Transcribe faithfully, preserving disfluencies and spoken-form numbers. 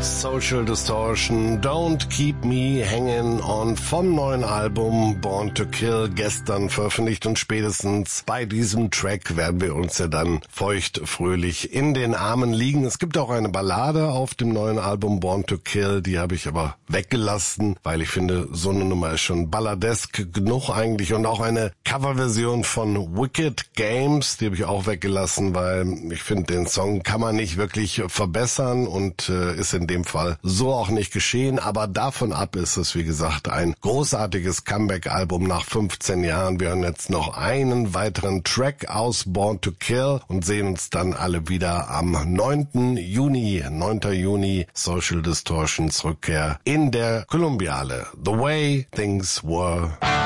Social Distortion, Don't Keep Me Hanging On vom neuen Album Born to Kill, gestern veröffentlicht, und spätestens bei diesem Track werden wir uns ja dann feuchtfröhlich in den Armen liegen. Es gibt auch eine Ballade auf dem neuen Album Born to Kill, die habe ich aber weggelassen, weil ich finde, so eine Nummer ist schon balladesk genug eigentlich, und auch eine Coverversion von Wicked Games, die habe ich auch weggelassen, weil ich finde, den Song kann man nicht wirklich verbessern und äh, ist in dem Fall so auch nicht geschehen, aber davon ab ist es, wie gesagt, ein großartiges Comeback-Album nach fünfzehn Jahren. Wir hören jetzt noch einen weiteren Track aus Born to Kill und sehen uns dann alle wieder am neunten Juni, neunten Juni, Social Distortions Rückkehr in der Columbiale. The Way Things Were.